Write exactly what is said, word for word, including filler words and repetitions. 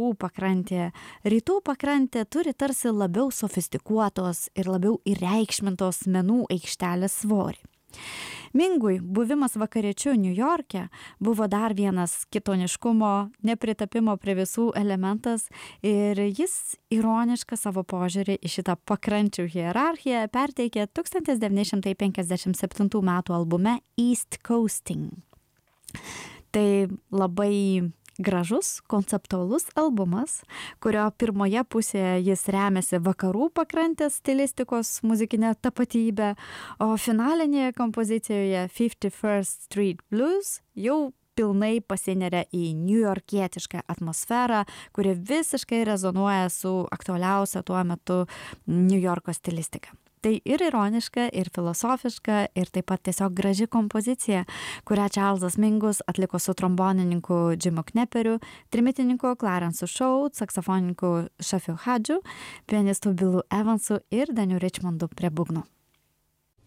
vakarų pakrantė. Rytų pakrantė turi tarsi labiau sofistikuotos ir labiau įreikšmintos menų aikštelės svorį. Mingui buvimas vakariečiu Niujorke buvo dar vienas kitoniškumo, nepritapimo prie visų elementas ir jis ironišką savo požiūrį į šitą pakrančių hierarchiją perteikė tūkstantis devyni šimtai penkiasdešimt septintų metų albume East Coasting. Tai labai gražus, konceptualus albumas, kurio pirmoje pusėje jis remiasi vakarų pakrantės stilistikos muzikinę tapatybę, o finalinėje kompozicijoje fifty-first Street Blues jau pilnai pasineria į niujorkietišką atmosferą, kuri visiškai rezonuoja su aktualiausia tuo metu Niujorko stilistika. Tai ir ironiška, ir filosofiška, ir taip pat tiesiog graži kompozicija, kurią Čarlzas Mingus atliko su trombonininku Jimu Kneperiu, trimitininku Clarence'u Shaw, saksofonininku Shafiu Hadžiu, pianistu Billu Evansu ir Daniu Richmondu prie būgnų.